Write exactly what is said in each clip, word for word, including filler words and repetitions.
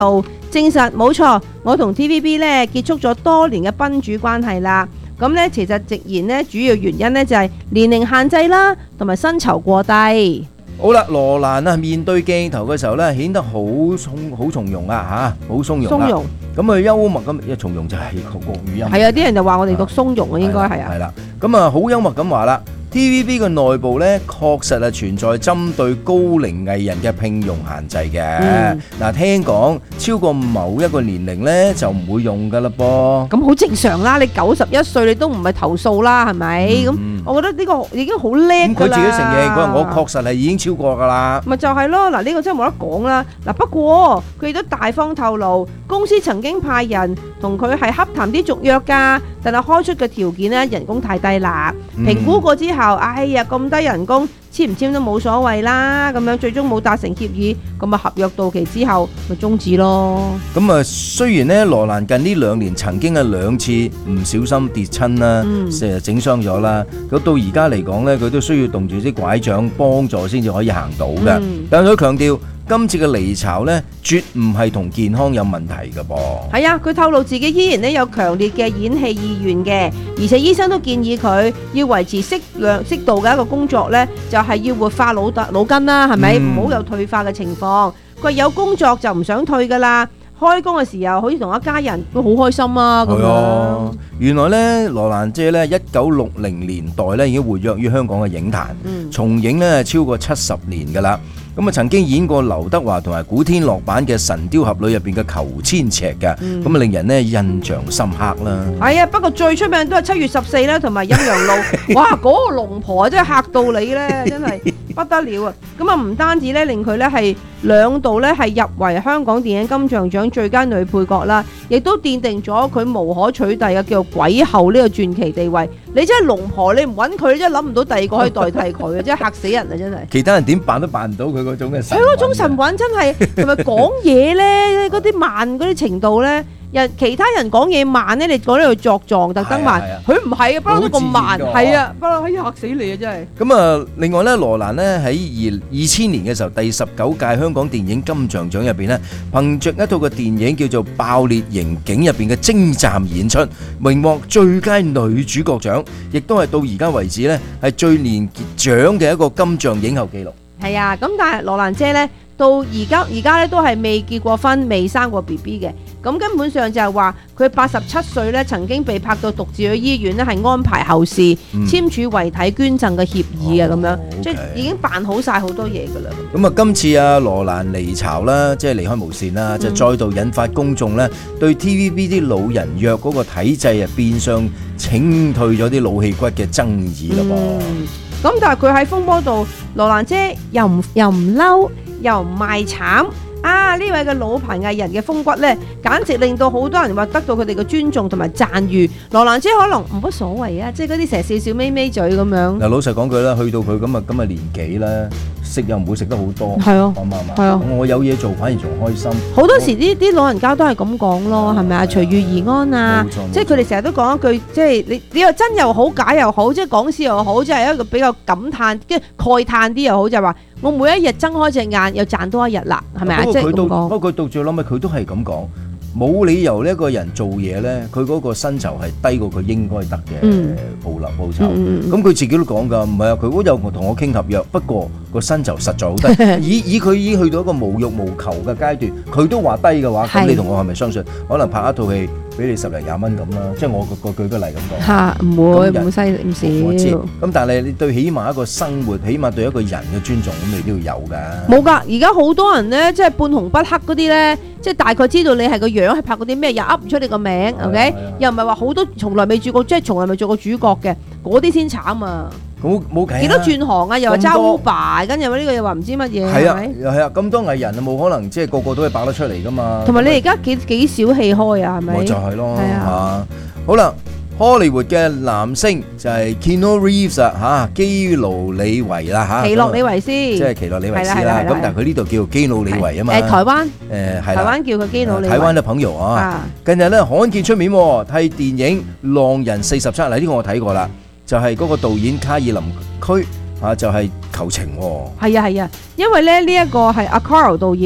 證實冇錯，我同 T V B 咧結束咗多年嘅賓主關係啦。咁咧其實直言咧主要原因咧就係年齡限制啦，同埋薪酬過低。 好啦，羅蘭啊面對鏡頭嘅時候咧，顯得好從好從容啊嚇，好鬆容啦。 鬆容咁啊幽默咁，一從容就係個國語音。 係啊，啲人就話我哋讀鬆容啊，應該係啊。 係啦，咁啊好幽默咁話啦。T V B 嘅內部咧，確實係存在針對高齡藝人嘅聘用限制嘅。嗱、嗯，聽講超過某一個年齡咧，就唔會用噶啦噃。 咁好正常啦，你九十一歲你都唔係投訴啦，係咪？咁、嗯、我覺得呢個已經好叻㗎啦。 佢自己承認，佢話我確實係已經超過㗎啦。 咪就係咯，嗱、這、呢個真係冇得講啦。嗱不過佢亦都大方透露，公司曾經派人同佢係洽談啲續約㗎，但係開出嘅條件咧，人工太低啦。評估過之後。哎呀，咁低人工，簽唔簽都冇所謂啦。咁樣最終冇達成協議，咁啊合約到期之後咪終止咯。 咁啊，雖然呢羅蘭近呢兩年曾經係兩次唔小心跌親啦，成日整傷咗啦。咁到而家嚟講呢，佢都需要動住啲拐杖幫助先至可以行到嘅。嗯、但係佢強調，今次嘅離巢呢，絕唔係同健康有問題嘅噃。係啊，佢透露自己依然咧有強烈嘅演戲意願嘅，而且醫生都建議佢要維持適量適度嘅一個工作呢，就係、是、要活化腦腦筋啦，係咪？唔好、嗯、有退化嘅情況。佢話有工作就唔想退噶啦，開工嘅時候好似同一家人都好開心啊咁樣、啊。 原來呢，羅蘭姐呢，一九六零年代呢已經活躍於香港嘅影壇，嗯、從影呢超過七十年噶啦。咁啊，曾經演過劉德華同埋古天樂版嘅《神雕俠侶》入邊嘅裘千尺嘅，咁啊、嗯、令人呢印象深刻啦。係啊，不過最出名都係七月十四啦，同埋陰陽路。哇，嗰、那個龍婆真係嚇到你咧，真係不得了啊！咁啊，唔單止咧令佢咧係兩度咧係入圍香港電影金像獎最佳女配角啦，亦都奠定咗佢無可取代嘅叫做鬼后呢個傳奇地位。你真係龍婆，你唔揾佢，真係諗唔到第二個可以代替佢啊！真係嚇死人啊！真係。其他人點扮都扮唔到佢嗰種嘅神。佢嗰種神韻真係，同埋講嘢咧，嗰啲慢嗰啲程度咧，人其他人講嘢慢咧，你講呢度作狀特登慢，佢唔係啊，不嬲都咁慢，係啊，不嬲可以嚇死你啊！真係。咁啊，另外咧，羅蘭咧喺二二千年嘅時候，第十九屆香港電影金像獎入邊咧，憑著一套嘅電影叫做《爆裂刑警》入邊嘅精湛演出，榮獲最佳女主角獎，亦都係到而家為止咧係最年獎嘅一個金像影后紀錄。係啊，咁但係羅蘭姐咧，到而家而家咧都係未結過婚，未生過 B B 嘅。咁根本上就係話佢八十七歲咧，曾經被拍到獨自去醫院咧，係安排後事，嗯、簽署遺體捐贈嘅協議啊，咁、哦、樣，即係 okay. 已經辦好晒好多嘢噶啦。咁啊，今次啊羅蘭離巢啦，即係離開無線啦，嗯、就再度引發公眾咧對 T V B 啲老人藥嗰個體制啊，變相請退咗啲腦氣骨嘅爭議啦噃。嗯咁但係佢喺風波度，羅蘭姐又唔又唔嬲，又唔賣慘啊！呢位嘅老牌藝人嘅風骨呢，簡直令到好多人話得到佢哋嘅尊重同埋讚譽。羅蘭姐可能唔乜所謂啊，即係嗰啲成日笑笑眯眯嘴咁樣。嗱，老實講句啦，去到佢咁啊咁啊年紀啦，食又唔會食得好多，係啊，啱唔啱？係啊，我有嘢做反而仲開心。好多時啲啲老人家都係咁講咯，係咪啊？隨遇而安啊，即係佢哋成日都講一句，即係你你話真又好，假又好，即係講笑又好，即係一個比較感嘆，跟住慨嘆啲又好，就係話我每一日睜開隻眼又賺多一日啦，係咪啊？即係咁講。不過佢到最後尾，佢都係咁講。冇理由呢一個人做嘢咧，佢嗰個薪酬係低過佢應該得嘅報酬報酬。咁佢自己都講㗎，唔係啊，佢嗰有同我傾合約，不過個薪酬實在好低。以以佢已經去到一個無欲無求嘅階段，佢都話低嘅話，咁你同我係咪相信？可能拍一套戲俾你十零廿蚊咁啦，即係我個個舉個例咁講。嚇，唔會唔會犀利唔少。我知。咁但係你對起碼一個生活，起碼對一個人嘅尊重，咁你都要有㗎。冇㗎，而家好多人咧，即係半紅不黑嗰啲咧，即係大概知道你係個樣係拍嗰啲咩，又噏唔出你個名 ，OK？又唔係話好多從來未做過，即係從來未做過主角嘅，嗰啲先慘啊！冇冇計啊！幾多轉行啊？又話揸 Uber，跟住呢個又話唔知乜嘢，係啊，係啊，咁多藝人啊，冇可能即係個個都係爆得出嚟噶嘛。同埋你而家幾幾少戲開啊？係咪？就係咯，嚇！好啦，荷里活嘅男星就係 Keanu Reeves 啊，嚇，基努李維啦，嚇，奇洛李維斯，即係奇洛李維斯啦。咁但係佢呢度叫基努李維啊嘛。誒，台灣誒係台灣叫佢基努李維。台灣嘅朋友啊，近日咧罕見出面替電影《浪人四十七》嗱，呢個我睇過啦。就係嗰個導演卡爾林區啊，就係求情喎。係啊係啊，因為咧呢一個係阿 Carl 導演咧，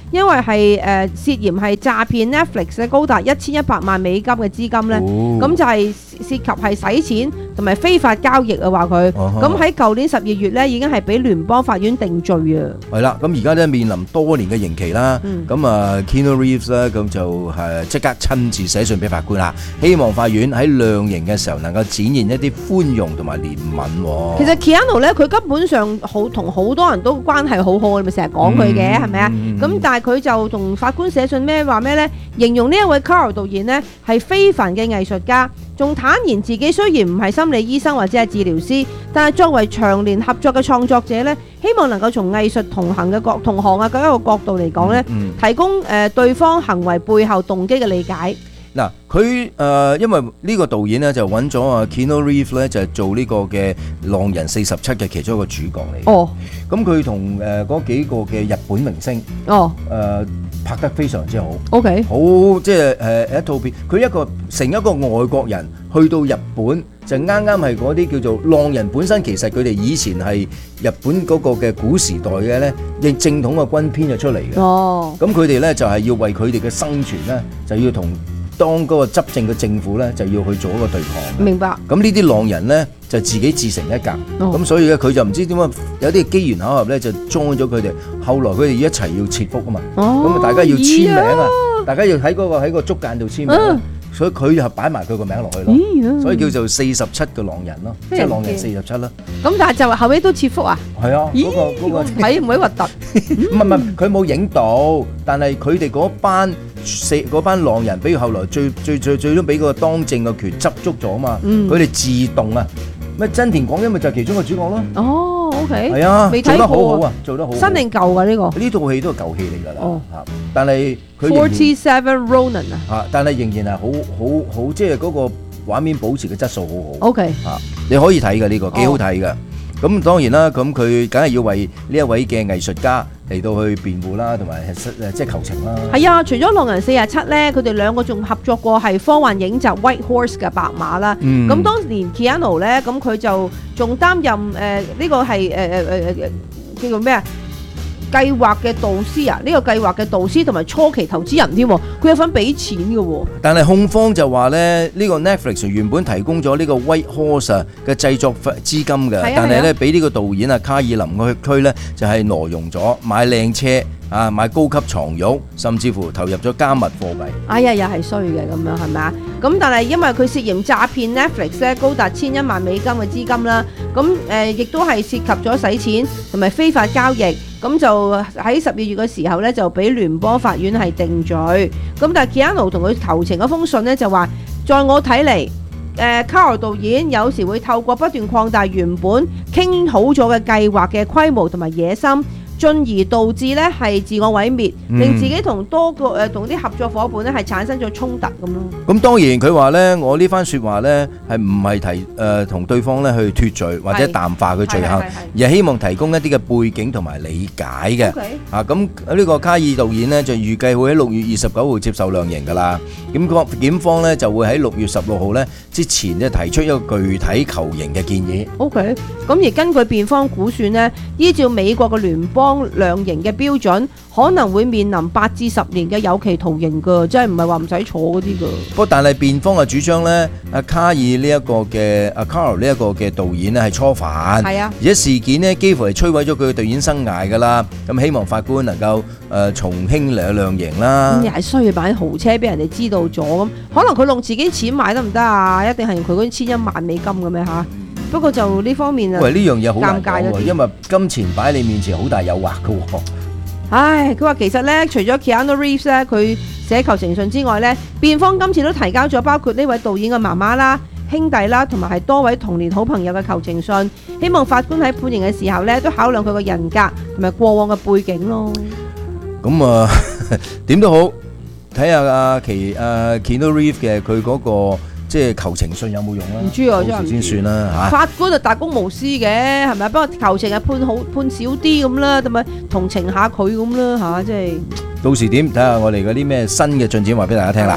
因為係誒、呃、涉嫌係詐騙 Netflix 嘅高達一千一百萬美金嘅資金咧，咁、哦、就係涉及係洗錢同埋非法交易啊，話佢。咁喺舊年十二月咧，已經係俾聯邦法院定罪啊。係啦，咁而家咧面臨多年嘅刑期啦，咁、嗯、啊 Keanu Reeves 咧，咁就係即刻親自寫信俾法官啦，希望法院喺量刑嘅時候能夠展現一啲寬容同埋憐憫。 其實 Keanu 咧，佢根本上好同好多人都關係好好，你咪成日講佢嘅，係咪啊？咁、嗯、但係佢就同法官寫信咩話咩咧？形容呢一位 Carl 導演呢係非凡嘅藝術家，仲坦言自己雖然唔係心理醫生或者係治療師，但係作為長年合作嘅創作者呢，希望能夠從藝術同行嘅角同行啊嘅一個角度嚟講呢，嗯、提供誒、呃、對方行為背後動機嘅理解。 嗱，佢誒因為呢個導演咧就揾咗啊 Keanu Reeves 咧就係做呢個嘅《狼人四十七》嘅其中一個主角嚟。哦，咁佢同誒嗰幾個嘅日本明星哦誒、呃、拍得非常之好。OK， 好即係誒一套片，佢一個成一個外國人去到日本就啱啱係嗰啲叫做狼人本身，其實佢哋以前係日本嗰個嘅古時代嘅咧，亦正統嘅軍編咗出嚟嘅。哦，咁佢哋咧就係要為佢哋嘅生存咧，就要同當嗰個執政嘅政府咧就要去做一個對抗。明白。咁呢啲狼人咧就自己自成一格，咁、哦、所以咧佢就唔知點解有啲機緣巧合咧就 join 咗佢哋，後來佢哋一齊要切腹啊嘛，咁啊、哦、大家要簽名啊，大家要喺嗰、嗰個喺個竹間度簽名，啊、所以佢就擺埋佢個名落去咯，啊、所以叫做四十七個狼人咯，即係狼人四十七啦。咁但係就後尾都切腹啊？係啊，嗰、嗰個嗰、嗰個睇唔會核突？唔係唔係，佢冇影到，但係佢哋嗰班。四嗰班狼人，比如後來最最最最都俾個當政嘅權執足咗嘛，佢哋、嗯、自動啊，咩真田廣一咪就係其中個主角咯。哦 ，OK，係啊，未睇過，做得好好啊，做得好好。新定舊㗎呢個？呢套戲都係舊戲嚟㗎啦。哦，嚇，但係佢 Forty Seven Ronin 啊。嚇，但係仍然係好好好，即係嗰個畫面保持嘅質素好好。OK，嚇，你可以睇㗎呢個，幾好睇㗎。咁、哦、當然啦，咁佢梗係要為呢一位嘅藝術家嚟到去辯護啦，同埋即係求情啦。係啊，除咗《狼人四十七》咧，佢哋兩個仲合作過係科幻影集《White Horse》嘅白馬啦。咁、嗯、當年 Keanu 咧，咁佢就仲擔任誒呢、呃這個係誒誒誒叫做咩啊？計劃嘅導師啊，呢、這個計劃嘅導師同埋初期投資人添，佢有份俾錢嘅喎。但係控方就話咧，呢、這個 Netflix 原本提供咗呢個 White Horse 嘅製作資金嘅，啊、但係咧俾呢個導演啊卡爾林嘅區咧就係挪用咗，買靚車啊，買高級床褥，甚至乎投入咗加密貨幣。哎呀，又係衰嘅咁樣係咪啊？咁但係因為佢涉嫌詐騙 Netflix 咧高達千一萬美金嘅資金啦，咁誒亦都係涉及咗洗錢同埋非法交易。咁就喺十二月嘅時候咧，就俾聯邦法院係定罪。咁但係 Keanu 同佢求情嗰封信咧，就話，在我睇嚟，誒 Carl 導演有時會透過不斷擴大原本傾好咗嘅計劃嘅規模同埋野心，進而導致咧係自我毀滅，令自己同多個誒同啲合作伙伴咧係產生咗衝突咁咯。咁當然佢話咧，我呢番説話咧係唔係提誒同、呃、對方咧去脱罪或者淡化佢罪行，而係希望提供一啲嘅背景同埋理解嘅。Okay. 啊，咁呢個卡爾導演呢，就預計會喺六月二十九號接受量刑㗎啦。咁個檢方咧就會喺六月十六號咧之前咧提出一個具體求刑嘅建議。OK，咁而根據辯方估算呢，依照美國嘅聯邦量刑嘅標準，可能會面臨八至十年嘅有期徒刑噶，即係唔係話唔使坐嗰啲噶。不過但係辯方嘅主張咧，阿卡爾呢一個嘅阿 Carl 呢一個嘅導演咧係初犯，係啊，而且事件咧幾乎係摧毀咗佢嘅導演生涯噶啦。咁希望法官能夠誒從輕量量刑啦。咁又係衰嘅，擺豪車俾人哋知道咗，咁可能佢用自己錢買得唔得啊？一定係用佢嗰千一萬美金嘅咩嚇？不過就呢方面啊，喂，呢樣嘢好尷尬喎，因為金錢擺喺你面前好大誘惑㗎喎。唉，佢話其實咧，除咗 Keanu Reeves 咧，佢寫求情信之外咧，辯方今次都提交咗包括呢位導演嘅媽媽啦、兄弟啦，同埋係多位童年好朋友嘅求情信，希望法官喺判刑嘅時候咧，都考量佢個人格同埋過往嘅背景咯。咁啊，點都好，睇下阿奇阿 Keanu Reeves 嘅佢嗰個。即係求情信有冇用啦？唔知啊，真係先算啦嚇。法官就大公無私嘅，係咪？不過求情係判好判少啲咁啦，同埋同情下佢咁啦嚇，即係。到時點睇下我哋嗰啲咩新嘅進展，話俾大家聽啦。係啊。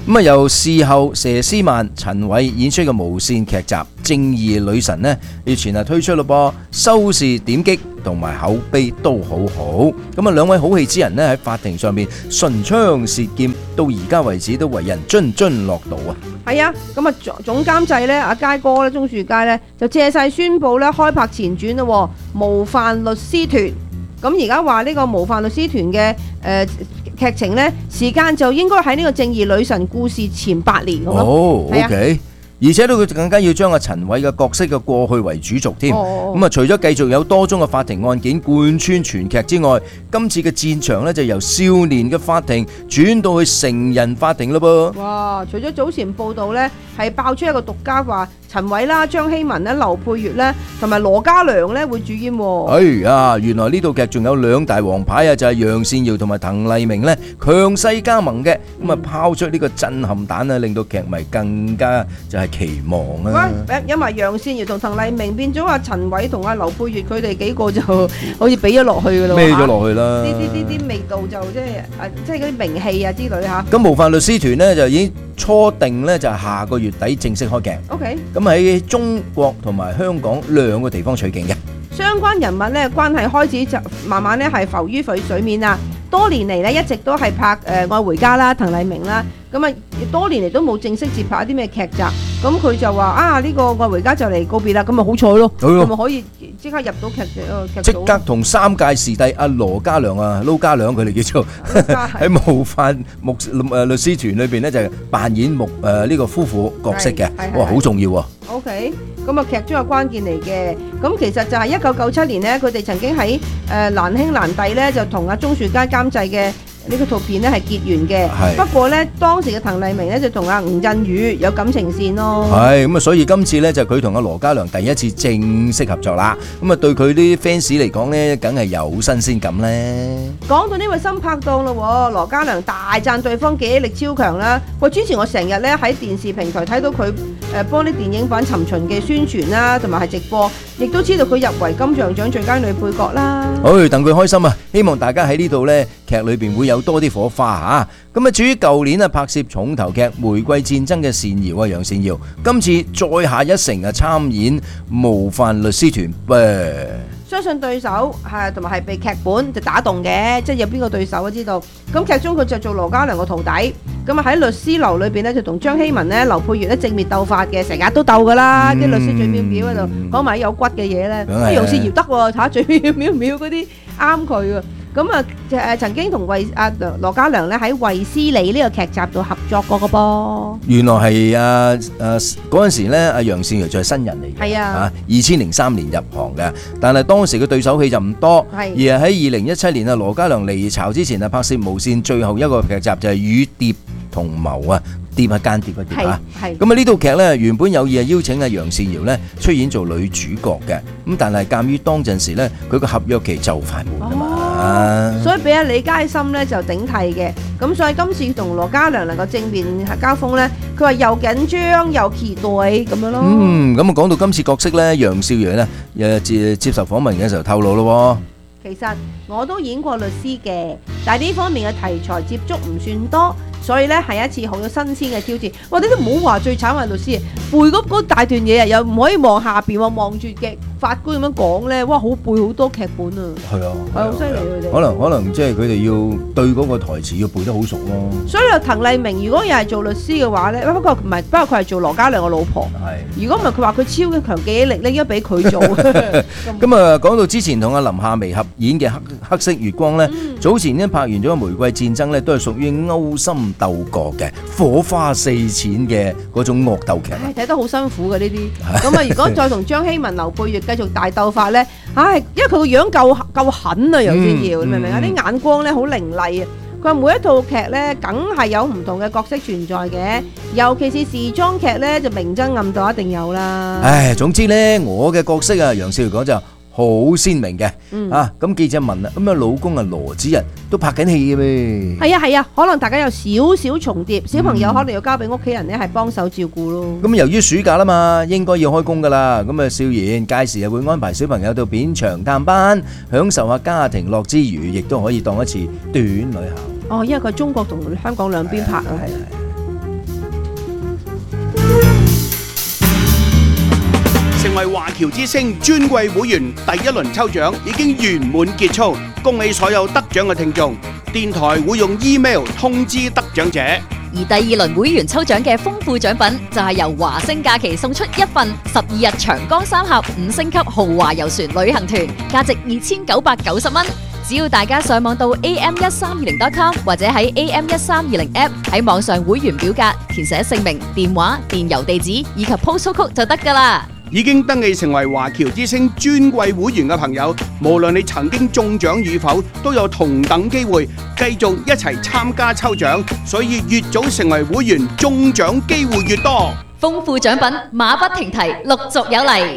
咁啊，由事後佘詩曼、陳偉演出嘅無線劇集《正義女神》呢，日前啊推出咯噃，收視點擊同埋口碑都好好。咁啊，兩位好戲之人呢喺法庭上面唇槍舌劍，到而家為止都為人津津樂道啊！ 係啊，咁啊總總監製咧，阿佳哥咧，鍾樹佳咧就借勢宣布咧開拍前傳咯，《模範律師團》。咁而家話呢個《模範律師團》嘅誒劇情咧，時間就應該喺呢個《正義女神》故事前八年咁咯。 哦係啊 ，OK。而且咧，佢更加要將阿陳偉嘅角色嘅過去為主軸添。 哦咁啊，除咗繼續有多宗嘅法庭案件貫穿全劇之外，今次嘅戰場呢，就由少年嘅法庭轉到去成人法庭咯噃。 哇！除咗早前報道咧，係爆出一個獨家話陳偉啦、張曦雯咧、劉佩玥咧同埋羅嘉良咧會主演喎。 哎呀，原來呢套劇仲有兩大王牌啊，就係楊善瑤同埋滕麗明呢，強勢加盟嘅，咁啊拋出呢個震撼彈啊，令到劇迷更加就係期望啊。 喂，因為楊善瑤同滕麗明變咗阿陳偉同阿劉佩玥佢哋幾個就好似俾咗落去㗎咯， 孭咗落去啦。 呢啲呢啲味道就即係誒，即係嗰啲名氣啊之類嚇。 咁模範律師團呢，就已經初定呢，就係下個月底正式開鏡。 OK。 咁喺中國同埋香港兩個地方取景嘅。 相關人物咧關係開始就慢慢咧係浮於水水面啦。多年嚟咧一直都係拍誒、呃《愛回家》啦、滕麗明啦，咁啊多年嚟都冇正式接拍一啲咩劇集。咁佢就話啊呢、呢個《愛回家》就嚟告別啦，咁咪好彩咯，佢咪可以即刻入到劇誒劇組。 即刻同三屆視帝阿羅嘉良啊、撈嘉良佢哋叫做喺模範牧誒律師團裏邊咧就係扮演牧誒呢個夫婦角色嘅，哇好重要喎。 OK，咁啊劇中有關鍵嚟嘅，咁其實就係一九九七年呢，佢哋曾經喺誒難兄難弟咧就同阿鍾樹佳監製嘅呢個套片咧係結緣嘅。不過咧當時嘅滕麗明咧就同阿吳鎮宇有感情線咯。 係咁啊，所以今次咧就佢同阿羅嘉良第一次正式合作啦。咁啊對佢啲 fans 嚟講咧，梗係有新鮮感咧。 講到呢位新拍檔咯，羅嘉良大讚對方記憶力超強啦。喂，之前我成日咧喺電視平台睇到佢誒幫啲電影版《尋秦記》宣傳啦，同埋係直播，亦都知道佢入圍金像獎最佳女配角啦。 好，等佢開心啊！希望大家喺呢度咧劇裏邊會有多啲火花嚇。咁啊，至於舊年啊拍攝重頭劇《玫瑰戰爭》嘅善瑤啊，楊善瑤，今次再下一城啊參演模範律師團噃。 相信對手係同埋係被劇本就打動嘅，即係有邊個對手都知道。咁劇中佢就做羅嘉良個徒弟，咁啊喺律師樓裏邊咧就同張曦雯咧、劉佩玥咧正面鬥法嘅，成日都鬥噶啦。啲、嗯、律師嘴藐藐喺度講埋有骨嘅嘢咧，楊善瑤得喎，睇下嘴藐藐嗰啲啱佢啊。咁啊誒曾經同衛阿羅嘉良咧喺衛斯理呢個劇集度合作過嘅噃。原來係啊誒嗰陣時咧，阿楊善瑤就係新人嚟嘅， 係啊， 二千零三年入行嘅，但係當時嘅對手戲就唔多，而係喺二零一七年啊，羅嘉良離巢之前啊，拍攝無線最後一個劇集就係《與諜同謀》啊。諜係間諜嘅諜啊，咁啊呢套劇咧原本有意係邀請阿楊善瑤咧出演做女主角嘅，咁但係鑑於當陣時咧佢個合約期就快滿啊嘛， 哦，所以俾阿李佳芯咧就頂替嘅，咁所以今次同羅嘉良能夠正面交鋒咧，佢話又緊張又期待咁樣咯。 嗯，咁啊講到今次角色咧，楊少爺咧誒接接受訪問嘅時候透露咯。 其實我都演過律師嘅，但係呢方面嘅題材接觸唔算多，所以咧係一次好有新鮮嘅挑戰。哇！你都唔好話最慘係律師，背嗰嗰大段嘢啊，又唔可以望下邊喎，望住嘅法官咁樣講咧，哇！好背好多劇本啊。係啊，係好犀利佢哋。 可能可能即係佢哋要對嗰個台詞要背得好熟咯。 所以啊，滕麗明如果又係做律師嘅話咧，不過唔係，不過佢係做羅嘉良嘅老婆。係。如果唔係佢話佢超強記憶力咧，應該俾佢做。 咁啊，講到之前同阿林夏薇合演嘅黑黑色月光咧，嗯、早前咧拍完咗《玫瑰戰爭》咧，都係屬於勾心鬥角嘅火花四濺嘅嗰種惡鬥劇。唉， 睇得好辛苦嘅呢啲。咁啊，如果再同張曦雯、劉佩玥繼續大鬥法咧，唉，因為佢個樣夠夠狠啊，楊善瑤，你明唔明啊？啲眼光咧好凌厲啊！佢話每一套劇咧，梗係有唔同嘅角色存在嘅，尤其是時裝劇咧，就明爭暗鬥一定有啦。 唉，總之咧，我嘅角色啊，楊少瑤講就好鮮明嘅，嗯、啊，咁記者問啦，咁啊老公啊羅子仁都拍緊戲嘅咩？ 係啊係啊，可能大家有少少重疊，小朋友可能要交俾屋企人咧係幫手照顧咯。咁、 嗯、由於暑假啦嘛，應該要開工噶啦，咁啊少賢屆時啊會安排小朋友到片場探班，享受下家庭樂之餘，亦都可以當一次短旅行。 哦，因為佢中國同香港兩邊拍啊。 成為華僑之星尊貴會員第一輪抽獎已經圓滿結束，恭喜所有得獎嘅聽眾。電台會用 email 通知得獎者。 而第二輪會員抽獎嘅豐富獎品就係由華星假期送出一份十二日長江三峽五星級豪華遊船旅行團，價值二千九百九十蚊。只要大家上網到 a m 一三二零 dot com 或者喺 A M 一三二零 app 喺網上會員表格填寫姓名、電話、電郵地址以及 postal code 就得㗎喇。 已經登記成為華僑之星尊貴會員嘅朋友，無論你曾經中獎與否，都有同等機會繼續一齊參加抽獎。所以越早成為會員，中獎機會越多。 豐富獎品馬不停蹄，陸續有嚟。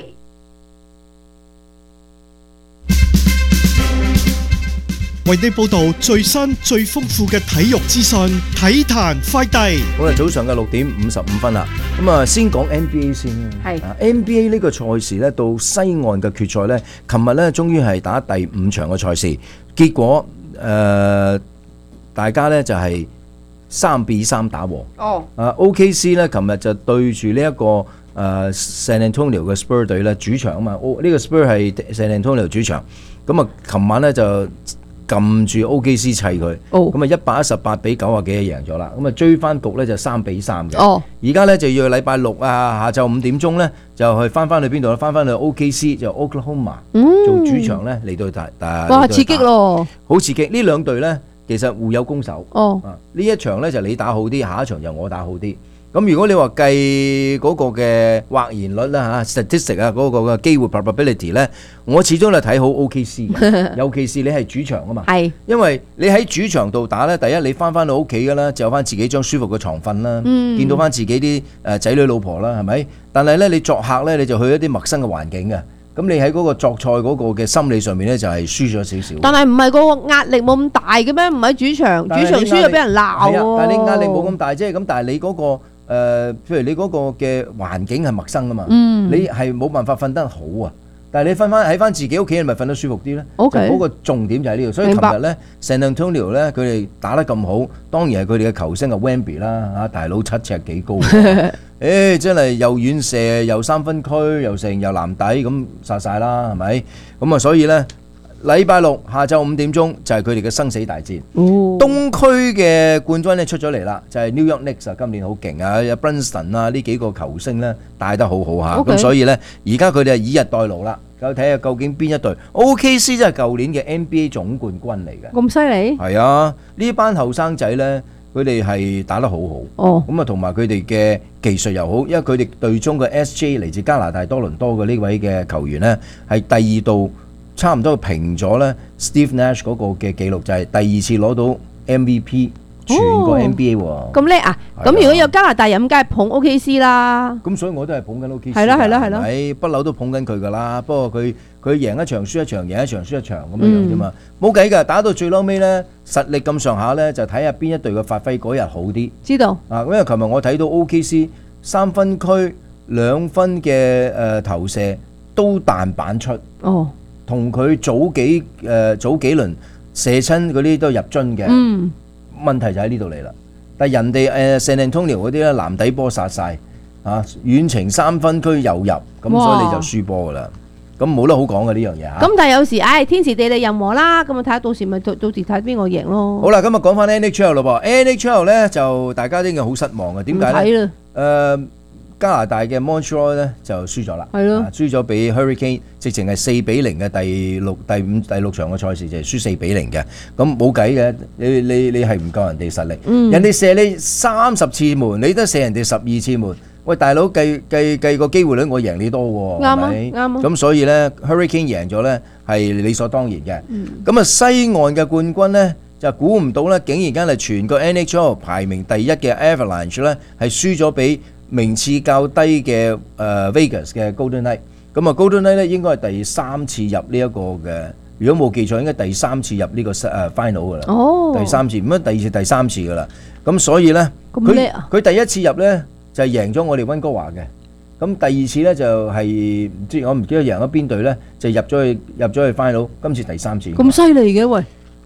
為你報道最新最豐富嘅體育資訊，體壇快遞。 好啦，早上嘅六點五十五分啦。咁啊，先講 N B A 先啦。 係啊 N B A 呢個賽事咧，到西岸嘅決賽咧，琴日咧終於係打第五場嘅賽事，結果誒、呃、大家咧就係三比三打和。 哦。 啊 O K C 咧，琴日就對住呢一個誒、呃、San Antonio 嘅 Spur 隊咧，主場啊嘛。O 呢個 Spur 係 San Antonio 主場。咁啊，琴晚咧就撳住 O K C 砌佢，咁啊一百一十八比九啊幾就贏咗啦，咁啊追翻局咧就三比三嘅。 哦， 而家咧就要禮拜六啊，下晝五點鐘咧就去翻翻去邊度咧？翻翻去 O K C 就 Oklahoma、嗯、做主場咧嚟到打打。 哇，刺激咯！好刺激！呢兩隊咧其實互有攻守。 哦， 啊呢一場咧就你打好啲，下一場就我打好啲。咁如果你話計嗰個嘅或然率啦嚇 statistic 啊嗰個嘅機會 probability 咧，我始終係睇好 O K C 嘅，尤其是你係主場啊嘛。係，因為你喺主場度打咧，第一你翻翻到屋企㗎啦，就有翻自己張舒服嘅床瞓啦，嗯、見到翻自己啲誒仔女老婆啦，係咪？但係咧你作客咧，你就去一啲陌生嘅環境嘅。咁你喺嗰個作賽嗰個嘅心理上面咧，就係輸咗少少。但係唔係個壓力冇咁大嘅咩？唔喺主場，主場輸就俾人鬧喎。但係你壓力冇咁大啫，咁但係你嗰個。誒、呃，譬如你嗰個嘅環境係陌生啊嘛，嗯、你係冇辦法瞓得好啊。但係你瞓翻喺翻自己屋企，你咪瞓得舒服啲咧。Okay. 就嗰個重點就喺呢度。所以琴日咧 San Antonio 咧，佢哋打得咁好，當然係佢哋嘅球星啊 Wemby 啦嚇，大佬七尺幾高，誒、欸、真係又遠射又三分區又成又籃底咁殺晒啦，係咪？咁啊，所以咧。禮拜六下晝五點鐘就係佢哋嘅生死大戰。哦、東區嘅冠軍咧出咗嚟啦，就係、是、New York Knicks 啊，今年好勁啊，有 Brunson 啊呢幾個球星咧帶得好好嚇，咁 Okay. 所以咧而家佢哋係以逸待勞啦，咁睇下究竟邊一隊 O K C 即係舊年嘅 N B A 總冠軍嚟嘅。咁犀利？係啊，呢班後生仔咧，佢哋係打得好好。哦，咁啊同埋佢哋嘅技術又好，因為佢哋隊中嘅 S J 嚟自加拿大多倫多嘅呢位嘅球員咧，係第二度。差唔多平咗咧 Steve Nash 嗰個嘅記錄，就係第二次攞到 M V P 全個 N B A 喎。咁叻啊！咁如果有加拿大人，梗係捧 O K C 啦。咁所以我都係捧緊 O K C。係啦係啦係啦。係不嬲都捧緊佢噶啦。不過佢佢贏一場輸一場，贏一場輸一場咁樣樣啫嘛。冇計㗎，打到最撈尾咧，實力咁上下咧，就睇下邊一隊嘅發揮嗰日好啲。知道。啊，因為琴日我睇到 O K C 三分區兩分嘅誒投射都彈板出。哦。同佢早幾誒、呃、早幾輪射親嗰啲都入樽嘅，嗯、問題就喺呢度嚟啦。但係人哋誒、呃、San Antonio 嗰啲咧籃底波殺晒，嚇遠程三分區又入，咁所以你就輸波噶啦。咁冇得好講嘅呢樣嘢嚇。咁但係有時唉天時地利人和啦，咁啊睇下到時咪到到時睇邊個贏咯。好啦，咁啊講翻 N H L 咯噃 ，N H L 咧就大家都應該好失望嘅，點解咧？誒。呃加拿大嘅 Montreal 咧就輸咗啦，係咯，輸咗俾 Hurricane，直情係四比零嘅第六、第五、第六場嘅賽事就係輸四比零嘅，咁冇計嘅，你你你係唔夠人哋實力，嗯、人哋射你三十次門，你都射人哋十二次門，喂大佬計計計個機會率我贏你多喎，啱啊啱啊，咁所以咧 Hurricane 贏咗咧係理所當然嘅，咁啊、嗯、西岸嘅冠軍咧就估唔到咧，竟然間係全個 N H L 排名第一嘅 Avalanche 咧係輸咗俾名次較低嘅誒、呃、Vegas 嘅 Golden Knight， 咁啊 Golden Knight 咧應該係第三次入呢一個嘅，如果冇記錯應該第三次入呢、這個誒、uh, final 噶啦，哦、第三次唔係第二次第三次噶啦，咁所以咧佢佢第一次入咧就係、是、贏咗我哋溫哥華嘅，咁第二次咧就係唔知我唔記得贏咗邊隊咧，就入咗去入咗去 final， 今次第三次。咁犀利嘅喂！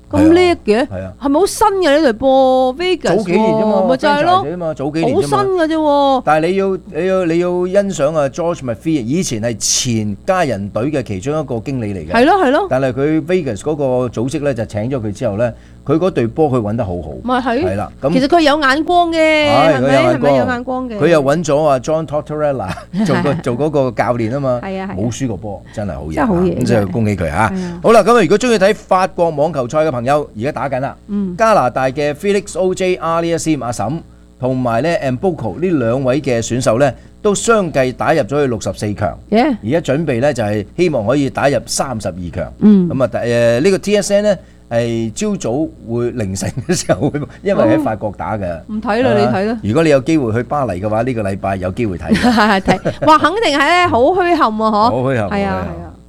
咁叻嘅， 係啊， 係咪好新嘅呢隊波 Vegas？ 早幾年啫嘛， 咪就係咯， 啫嘛，早幾年好啫嘛新嘅啫喎。 但係你要你要你要欣賞啊 George McPhee，以前係前家人隊嘅其中一個經理嚟嘅。 係咯係咯。 但係佢 Vegas 嗰個組織咧就請咗佢之後咧，佢嗰隊波佢揾得好好。 咪係。 係啦，咁其實佢有眼光嘅，係咪？係咪有眼光嘅？ 佢又揾咗啊 John Tortorella 做個做嗰個教練啊嘛。 係啊係。 冇輸過波，真係好嘢。 真係好嘢。 咁就恭喜佢嚇。好啦，咁啊，如果中意睇法國網球賽嘅朋友，而家打緊啦。 嗯。 加拿大嘅 Felix Auger-Aliassime 阿嬸同埋咧 Mboko 呢兩位嘅選手咧，都相繼打入咗去六十四強。 Yeah. 而家準備咧就係希望可以打入三十二強。 嗯。 咁啊，誒呢個 T S N 咧係朝早會凌晨嘅時候會，因為喺法國打嘅。 唔睇啦，你睇啦。 如果你有機會去巴黎嘅話，呢個禮拜有機會睇。 係睇，哇！肯定係咧，好墟冚啊，嗬。 好墟冚。 係啊係啊。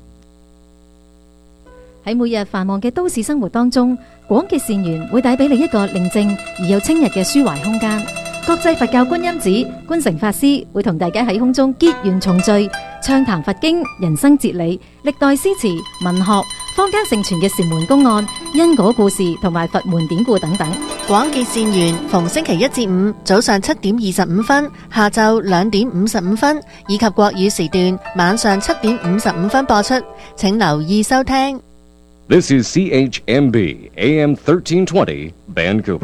喺每日繁忙嘅都市生活當中，廣結善緣會帶俾你一個寧靜而又清逸嘅抒懷空間。國際佛教觀音寺觀誠法師會同大家喺空中結緣重聚，暢談佛經、人生哲理、歷代詩詞、文學、坊間盛傳嘅禪門公案、因果故事同埋佛門典故等等。 廣結善緣逢星期一至五早上七點二十五分、下晝兩點五十五分，以及國語時段晚上七點五十五分播出，請留意收聽。 This is C H M B A M thirteen twenty Vancouver。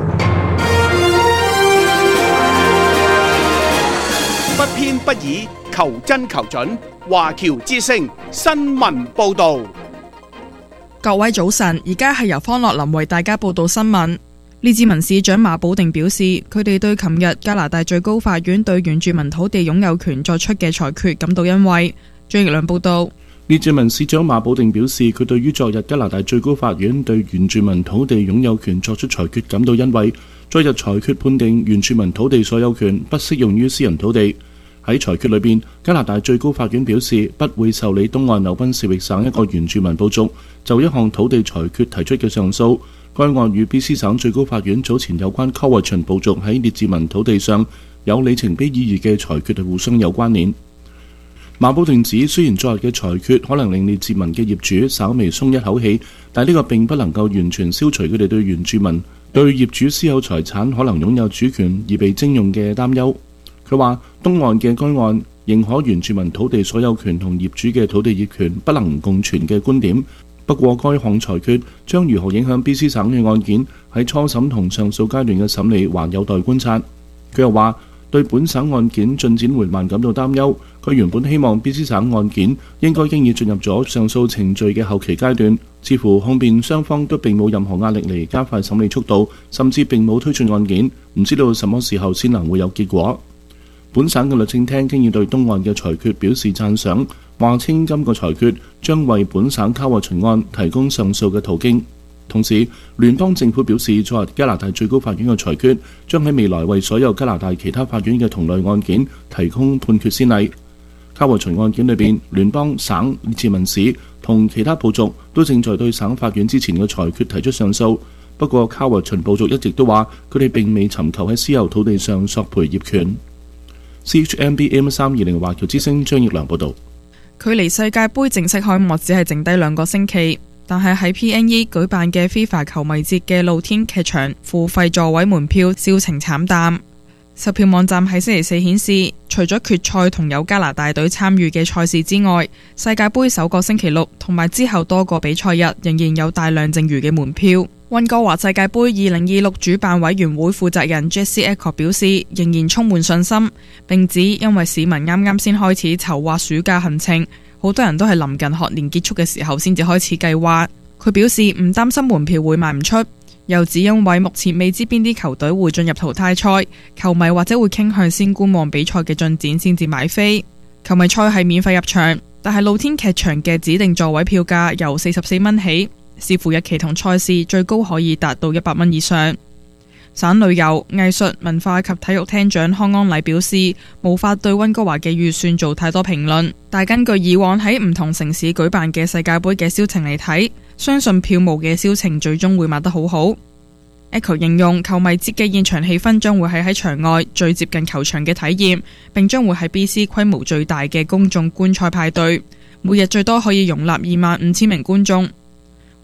不偏不倚，求真求準。華僑之聲新聞報導。 各位早晨，而家係由方樂林為大家報道新聞。列治文市長馬保定表示，佢哋對琴日加拿大最高法院對原住民土地擁有權作出嘅裁決感到欣慰。張奕亮報道。 列治文市長馬保定表示，佢對於昨日加拿大最高法院對原住民土地擁有權作出裁決感到欣慰。昨日裁決判定原住民土地所有權不適用於私人土地。喺裁決裏邊，加拿大最高法院表示不會受理東岸紐賓士域省一個原住民部族就一項土地裁決提出嘅上訴。該案與 B C 省最高法院早前有關卡維秦部族喺列治文土地上有里程碑意義嘅裁決係互相有關聯。馬保定指，雖然昨日嘅裁決可能令列治文嘅業主稍微鬆一口氣，但呢個並不能夠完全消除佢哋對原住民對業主私有財產可能擁有主權而被徵用嘅擔憂。佢話東岸嘅該案認可原住民土地所有權同業主嘅土地業權不能共存嘅觀點，不過該項裁決將如何影響 B C 省嘅案件喺初審同上訴階段嘅審理還有待觀察。佢又話對本省案件進展緩慢感到擔憂。佢原本希望 B C 省案件應該經已進入咗上訴程序嘅後期階段，似乎控辯雙方都並冇任何壓力嚟加快審理速度，甚至並冇推進案件，唔知道什麼時候先能會有結果。本省嘅律政廳經已對東岸嘅裁決表示讚賞，話稱今個裁決將為本省卡維秦案提供上訴嘅途徑。同時，聯邦政府表示，昨日加拿大最高法院嘅裁決將喺未來為所有加拿大其他法院嘅同類案件提供判決先例。卡維秦案件裏邊，聯邦、省、列治文市同其他部族都正在對省法院之前嘅裁決提出上訴。不過，卡維秦部族一直都話佢哋並未尋求喺私有土地上索賠業權。C H M B M 三二零華僑之聲張奕良報導。 距離世界盃正式開幕只係剩低兩個星期。但係喺 P N E 舉辦嘅 FIFA 球迷節嘅露天劇場付費座位門票銷情慘淡。售票網站喺星期四顯示，除咗決賽同有加拿大隊參與嘅賽事之外，世界盃首個星期六同埋之後多個比賽日仍然有大量剩餘嘅門票。溫哥華世界盃二零二六主辦委員會負責人 Jesse Echo 表示，仍然充滿信心，並指因為市民啱啱先開始籌劃暑假行程，好多人都係臨近學年結束嘅時候先至開始計劃。佢表示唔擔心門票會賣唔出，又指因為目前未知邊啲球隊會進入淘汰賽，球迷或者會傾向先觀望比賽嘅進展先至買飛。球迷賽係免費入場，但係露天劇場嘅指定座位票價由四十四蚊起，視乎日期同賽事，最高可以達到一百蚊以上。省旅遊、藝術、文化及體育廳長康安禮表示，無法對溫哥華嘅預算做太多評論，但根據以往喺唔同城市舉辦嘅世界盃嘅銷情嚟睇，相信票務嘅銷情最終會賣得好好。Echo 形容球迷節嘅現場氣氛將會係喺場外最接近球場嘅體驗，並將會係 B C 規模最大嘅公眾觀賽派對，每日最多可以容納二萬五千名觀眾。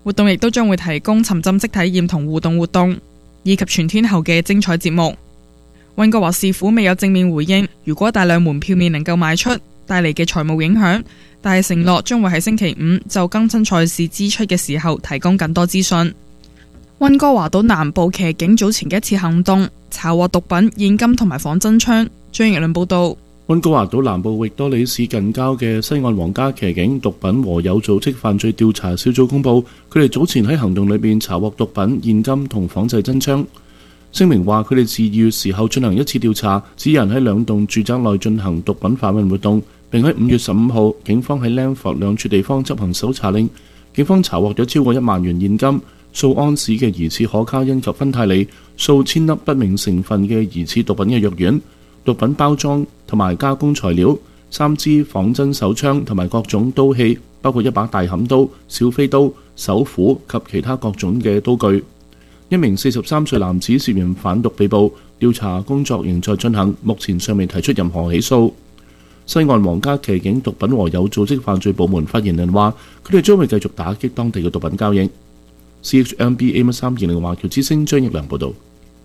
活動亦都將會提供沉浸式體驗同互動活動，以及全天候嘅精彩節目。溫哥華市府未有正面回應如果大量門票未能夠賣出帶嚟嘅財務影響，但係承諾將會喺星期五就更新賽事支出嘅時候提供更多資訊。溫哥華島南部騎警早前嘅一次行動查獲毒品、現金同埋仿真槍。張奕倫報道。 溫哥華島南部域多利市近郊嘅西岸皇家騎警毒品和有組織犯罪調查小組公佈，佢哋早前喺行動裏邊查獲毒品、現金同仿製真槍。聲明話佢哋自二月時候進行一次調查，指人喺兩棟住宅內進行毒品販運活動，並喺五月十五號警方喺 Lanford 兩處地方執行搜查令，警方查獲咗超過一萬元現金、數安士嘅疑似可卡因及芬太尼、數千粒不明成分嘅疑似毒品嘅藥丸、毒品包裝同埋加工材料、三支仿真手槍同埋各種刀器，包括一把大砍刀、小飛刀、手斧及其他各種嘅刀具。一名四十三歲男子涉嫌販毒被捕，調查工作仍在進行，目前尚未提出任何起訴。西岸皇家騎警毒品和有組織犯罪部門發言人話，佢哋將會繼續打擊當地嘅毒品交易。C H M B A M 三二零華僑之聲張奕良報道。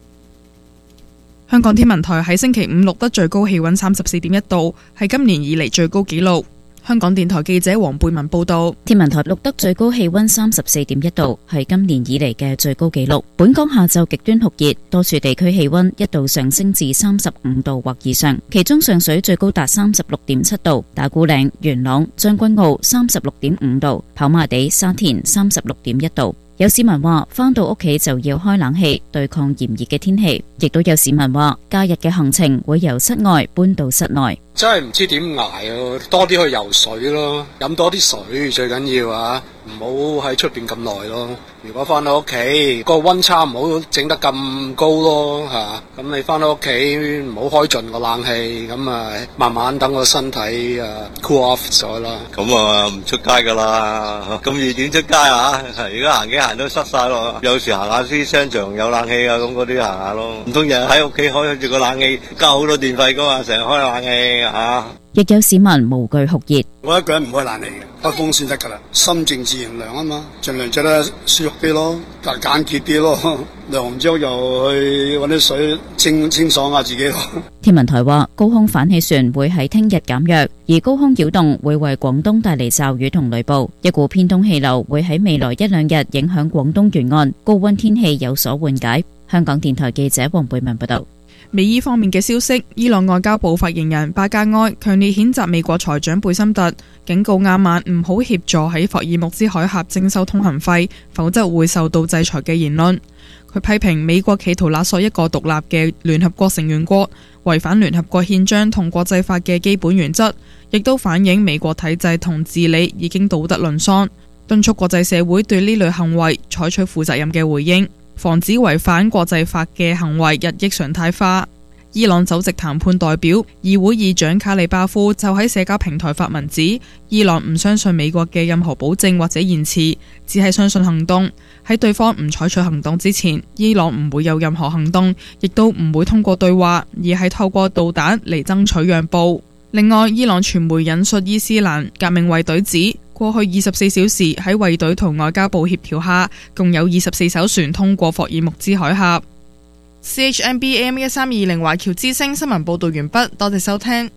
香港天文台喺星期五錄得最高氣溫三十四點一度，係今年以嚟最高紀錄。香港電台記者黃貝文報道， 天文台錄得最高氣溫三十四點一度，係今年以嚟嘅最高紀錄。本港下晝極端酷熱，多處地區氣溫一度上升至三十五度或以上，其中上水最高達三十六點七度，打鼓嶺、元朗、將軍澳三十六點五度，跑馬地、沙田三十六點一度。有市民話返到屋企就要開冷氣對抗炎熱嘅天氣，亦都有市民話假日嘅行程會由室外搬到室內。真係唔知點捱啊！多啲去游水咯，飲多啲水最緊要啊！唔好喺出邊咁耐咯。如果翻到屋企個溫差唔好整得咁高咯嚇，咁你翻到屋企唔好開盡個冷氣，咁啊慢慢等個身體啊 cool off 咗啦。咁啊唔出街噶啦，咁熱點出街啊？而家行幾行都塞晒咯。有時行下啲商場有冷氣啊，咁嗰啲行下咯。唔通日日喺屋企開住個冷氣，交好多電費噶嘛，成日開冷氣啊！亦有市民無懼酷熱，我一個人唔開冷氣嘅，開風扇得噶啦，心靜自然涼啊嘛，盡量着得舒服啲咯，但係簡潔啲咯，涼完之後又去搵啲水清清爽下自己咯。天文台話，高空反氣旋會喺聽日減弱，而高空擾動會為廣東帶嚟驟雨同雷暴，一股偏東氣流會喺未來一兩日影響廣東沿岸，高溫天氣有所緩解。香港電台記者黃貝文報道。 美伊方面嘅消息，伊朗外交部發言人巴加埃強烈譴責美國財長貝森特，警告亞曼唔好協助喺霍爾木茲海峽徵收通行費，否則會受到制裁嘅言論。佢批評美國企圖勒索一個獨立嘅聯合國成員國，違反聯合國憲章同國際法嘅基本原則，亦都反映美國體制同治理已經道德淪喪，敦促國際社會對呢類行為採取負責任嘅回應，防止違反國際法嘅行為日益常態化。伊朗首席談判代表議會議長卡里巴夫就喺社交平台發文指，伊朗唔相信美國嘅任何保證或者言辭，只係相信行動。喺對方唔採取行動之前，伊朗唔會有任何行動，亦都唔會通過對話，而係透過導彈嚟爭取讓步。另外，伊朗傳媒引述伊斯蘭革命衛隊指，過去二十四小時喺衛隊同外交部協調下，共有二十四艘船通過霍爾木茲海峽。C H M B A M 一三二零華僑之聲新聞報道完畢，多謝收聽。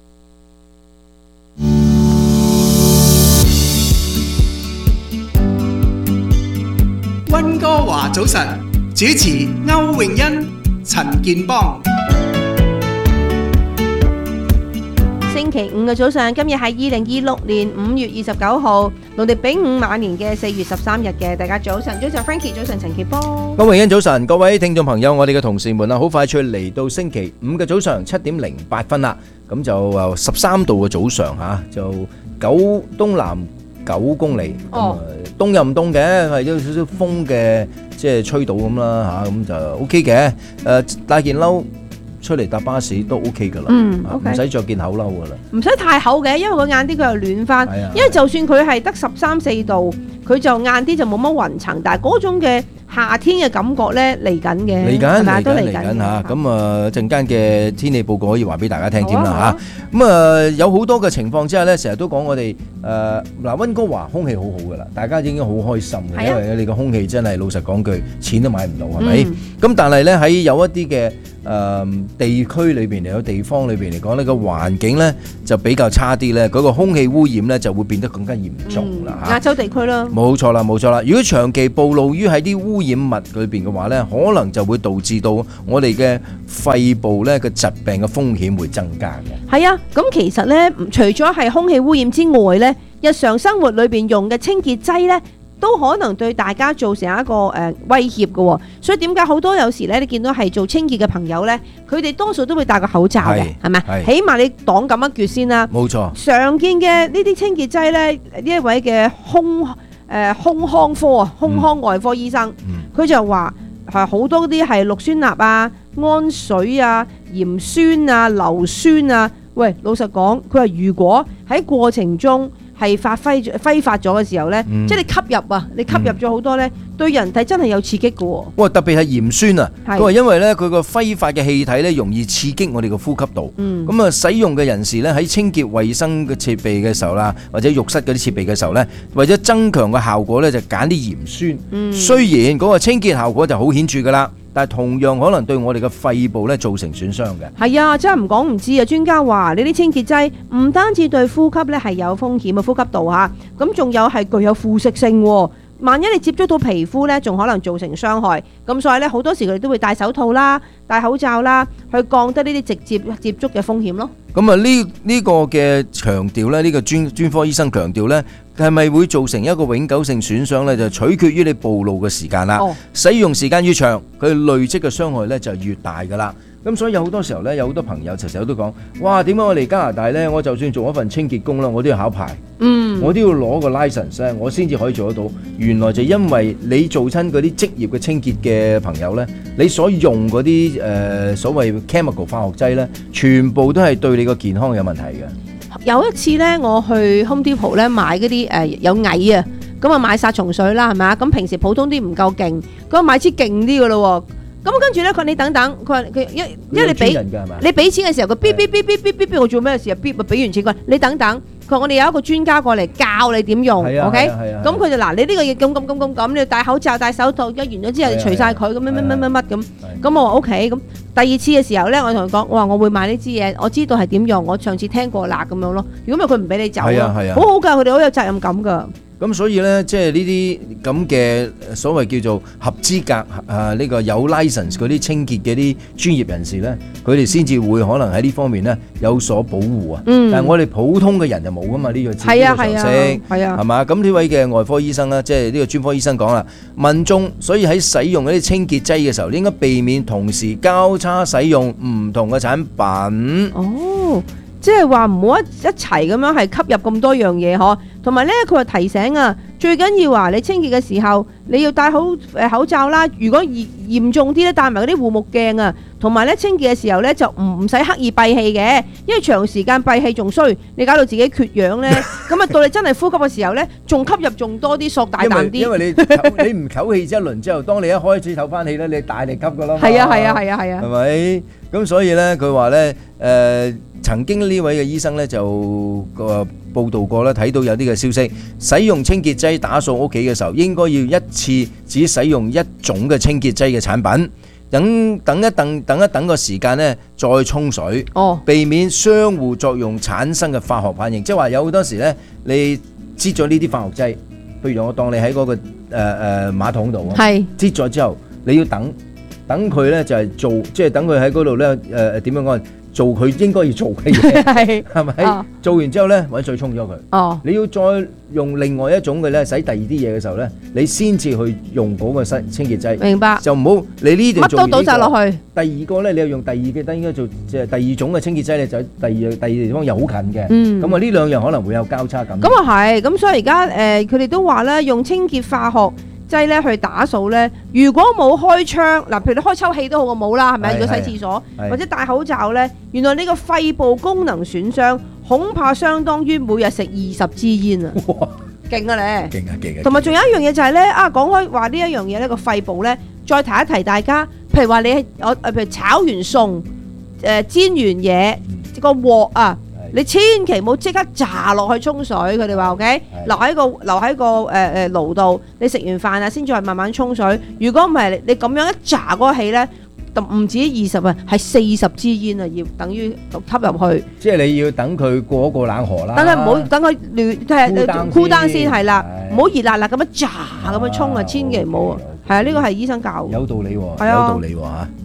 溫哥華早晨，主持歐永欣、陳健邦。 星期五嘅早上，今日係二零二六年五月二十九號，農曆丙午晚年嘅四月十三日嘅。大家早晨，早晨 Frankie， 早晨陳杰波， 歐永欣早晨，各位聽眾朋友，我哋嘅同事們啊，好快脆嚟到星期五嘅早上七點零八分啦。咁就誒十三度嘅早上吓，就九東南九公里， 哦， 凍又唔凍嘅，係有少少風嘅，即係吹到咁啦吓，咁就 O K 嘅。誒，帶件褸出嚟搭巴士都 OK 噶啦， 嗯，OK， 唔使着件厚褸噶啦， 唔使太厚嘅，因為佢晏啲佢又暖翻，因為就算佢係得十三四度，佢就晏啲就冇乜雲層，但係嗰種嘅夏天嘅感覺咧嚟緊嘅， 嚟緊係咪啊都嚟緊嚟嚟緊嘅緊嚇，咁啊陣間嘅天氣報告可以話俾大家聽添好啊好啊啦嚇。咁啊有好多嘅情況之下咧，成日都講我哋誒嗱溫哥華空氣好好噶啦，大家已經好開心嘅， 係啊因為你個空氣真係老實講句，錢都買唔到係咪？ 嗯咁但係咧喺有一啲嘅誒地區裏邊嚟，有地方裏邊嚟講呢個環境咧就比較差啲咧，嗰個空氣污染咧就會變得更加嚴重啦嚇。 亞洲地區啦。 冇錯啦，冇錯啦。如果長期暴露於喺啲污染物裏邊嘅話呢，可能就會導致到我哋嘅肺部呢個疾病嘅風險會增加嘅。 係啊，咁其實咧，除咗係空氣污染之外咧，日常生活裏邊用嘅清潔劑咧，都可能對大家造成一個誒、呃、威脅嘅喎。所以點解好多有時咧，你見到係做清潔嘅朋友咧，佢哋多數都會戴個口罩嘅， 係係咪？ 係起碼你擋咁一橛先啦。 冇錯， 常見嘅呢啲清潔劑咧，呢一位嘅胸誒、呃、胸腔科啊，胸腔外科醫生，佢、 嗯、 就話係好多啲係氯酸鈉啊、氨水啊、鹽酸啊、硫酸啊。喂，老實講，佢話如果喺過程中係發揮揮發咗嘅時候呢， 嗯即係你吸入啊，你吸入咗好多呢，對人體真係有刺激嘅喎。 哇！特別係鹽酸啊， 係佢話因為呢，佢個揮發嘅氣體呢，容易刺激我哋嘅呼吸道。 嗯咁啊，使用嘅人士呢，喺清潔衞生嘅設備嘅時候啦，或者浴室嗰啲設備嘅時候呢，為咗增強個效果呢，就揀啲鹽酸。 嗯雖然嗰個清潔效果就好顯著㗎啦，但係同樣可能對我哋嘅肺部呢造成損傷嘅。 係啊，真係唔講唔知啊！專家話呢啲清潔劑唔單止對呼吸咧係有風險嘅呼吸道嚇，咁仲有係具有腐蝕性喎。萬一你接觸到皮膚咧，仲可能造成傷害。咁所以咧，好多時佢哋都會戴手套啦、戴口罩啦，去降低呢啲直接接觸嘅風險咯。 咁啊，呢呢個嘅強調咧，呢個專專科醫生強調咧，係咪會造成一個永久性損傷咧？就取決於你暴露嘅時間啦。 哦使用時間越長，佢累積嘅傷害咧就越大㗎啦。咁所以有好多時候咧，有好多朋友其實都講：哇，點解我嚟加拿大咧？我就算做一份清潔工啦，我都要考牌， 嗯， 我都要攞個 license 咧，我先至可以做得到。原來就因為你做親嗰啲職業嘅清潔嘅朋友咧，你所用嗰啲誒所謂 chemical 化學劑咧，全部都係對你個健康有問題嘅。 有一次咧，我去 Home Depot 咧買嗰啲誒有蟻啊，咁啊買殺蟲水啦，係咪啊？咁平時普通啲唔夠勁，咁啊買支勁啲嘅咯喎。咁跟住咧，佢話你等等，佢話佢因因為你俾你俾錢嘅時候，佢嗶嗶嗶嗶嗶嗶嗶，我做咩事啊？嗶咪俾完錢，佢話你等等，佢話我哋有一個專家過嚟教你點用，OK？咁佢就嗱，你呢個嘢咁咁咁咁咁，你要戴口罩、戴手套，一完咗之後就除曬佢，咁乜乜乜乜乜咁。咁我話 OK，咁第二次嘅時候咧，我同佢講，我話我會買呢支嘢，我知道係點用，我上次聽過啦咁樣咯。如果唔係佢唔俾你走咯，好好㗎，佢哋好有責任感㗎。 咁所以咧，即係呢啲咁嘅所謂叫做合資格啊，呢個有 license 嗰啲清潔嘅啲專業人士咧，佢哋先至會可能喺呢方面咧有所保護啊。 嗯， 但係我哋普通嘅人就冇噶嘛，呢個知呢個常識， 係啊， 係嘛？咁呢位嘅外科醫生啦，即係呢個專科醫生講啦，民眾所以喺使用嗰啲清潔劑嘅時候，應該避免同時交叉使用唔同嘅產品。 哦。即係話唔好一一齊咁樣係吸入咁多樣嘢嗬，同埋咧佢話提醒啊，最緊要話你清潔嘅時候你要戴好誒口罩啦。如果嚴嚴重啲咧，戴埋嗰啲護目鏡啊，同埋咧清潔嘅時候咧就唔唔使刻意閉氣嘅，因為長時間閉氣仲衰，你搞到自己缺氧咧，咁啊到你真係呼吸嘅時候咧，仲吸入仲多啲索大啖啲。 因為你你唔唞氣一輪之後，當你一開始唞翻氣咧，你大力吸噶啦嘛。 係啊係啊係啊係啊。 係咪？咁所以咧，佢話咧誒。曾經呢位嘅醫生咧就個報道過啦，睇到有啲嘅消息，使用清潔劑打掃屋企嘅時候，應該要一次只使用一種嘅清潔劑嘅產品，等等一等等一等個時間咧再沖水， 哦，避免相互作用產生嘅化學反應。即係話有好多時咧，你擠咗呢啲化學劑，譬如我當你喺嗰個誒誒馬桶度， 係擠咗之後，你要等等佢咧就係做，即係等佢喺嗰度咧誒點樣講？做佢應該要做嘅嘢，係咪？哦、做完之後咧，揾水沖咗佢。哦，你要再用另外一種嘅咧，洗第二啲嘢嘅時候咧，你先至去用嗰個清清潔劑。明白。就唔好你呢度做完、這個。乜都倒晒落去。第二個咧，你又用第二嘅，都應該做即係第二種嘅清潔劑咧，就喺第二第二地方又好近嘅。嗯。咁啊，呢兩樣可能會有交叉感。咁啊係，咁所以而家誒，佢哋都話咧，用清潔化學劑咧去打掃咧，如果冇開窗嗱，譬如你開抽氣都好過冇啦，係咪？如果洗廁所或者戴口罩咧，原來呢個肺部功能損傷恐怕相當於每日食二十支煙啊！ 勁啊你！ 勁啊勁啊！ 同埋仲有一樣嘢就係咧，啊講開話呢一樣嘢呢個肺部咧，再提一提大家，譬如話你係我誒譬如炒完餸，誒煎完嘢個鑊啊。你千祈唔好即刻炸落去沖水，佢哋話 OK，留喺個留喺個誒誒爐度，你食完飯啊先再慢慢沖水。如果唔係你咁樣一炸嗰個氣咧，唔止二十啊，係四十支煙啊，要等於吸入去。 即係你要等佢過一個冷河啦。 等佢唔好等佢亂，即係酷單先係啦，唔好熱辣辣咁樣炸咁樣沖啊，千祈唔好啊。係啊，呢個係醫生教嘅。 有道理喎，有係啊道理喎嚇。